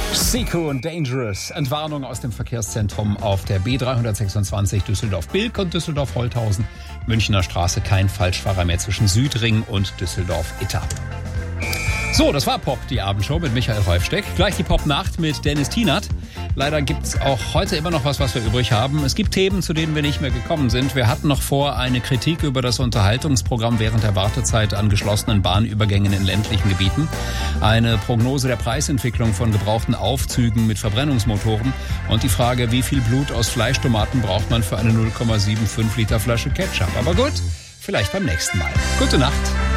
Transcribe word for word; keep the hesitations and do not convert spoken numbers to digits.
Seco und Dangerous. Entwarnung aus dem Verkehrszentrum auf der B dreihundertsechsundzwanzig Düsseldorf-Bilk und Düsseldorf-Holthausen. Münchner Straße, kein Falschfahrer mehr zwischen Südring und Düsseldorf-Itter. So, das war Pop, die Abendshow mit Michael Häufsteck. Gleich die Pop-Nacht mit Dennis Tienert. Leider gibt's auch heute immer noch was, was wir übrig haben. Es gibt Themen, zu denen wir nicht mehr gekommen sind. Wir hatten noch vor eine Kritik über das Unterhaltungsprogramm während der Wartezeit an geschlossenen Bahnübergängen in ländlichen Gebieten. Eine Prognose der Preisentwicklung von gebrauchten Aufzügen mit Verbrennungsmotoren. Und die Frage, wie viel Blut aus Fleischtomaten braucht man für eine null Komma fünfundsiebzig Liter Flasche Ketchup. Aber gut, vielleicht beim nächsten Mal. Gute Nacht.